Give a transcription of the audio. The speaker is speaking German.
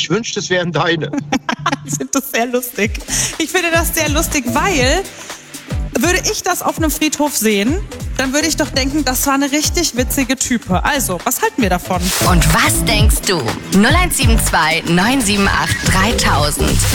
Ich wünschte, es wären deine. Ich finde das sehr lustig. Ich finde das sehr lustig, weil würde ich das auf einem Friedhof sehen, dann würde ich doch denken, das war eine richtig witzige Type. Also, was halten wir davon? Und was denkst du? 0172 978 3000.